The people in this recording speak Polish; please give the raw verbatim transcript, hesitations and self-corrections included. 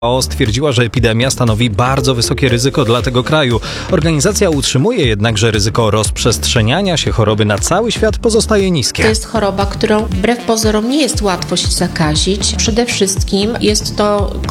W H O stwierdziła, że epidemia stanowi bardzo wysokie ryzyko dla tego kraju. Organizacja utrzymuje jednak, że ryzyko rozprzestrzeniania się choroby na cały świat pozostaje niskie. To jest choroba, którą wbrew pozorom nie jest łatwo się zakazić. Przede wszystkim jest to